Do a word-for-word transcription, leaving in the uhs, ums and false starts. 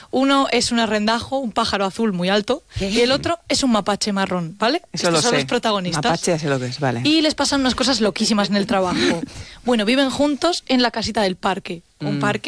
Uno es un arrendajo, un pájaro azul muy alto, y el otro es un mapache marrón, ¿vale? Eso Estos lo son sé. los protagonistas. Mapache, ya sé lo que es, vale. Y les pasan unas cosas loquísimas en el trabajo. Bueno, viven juntos en la casita del parque. Un Mm. parque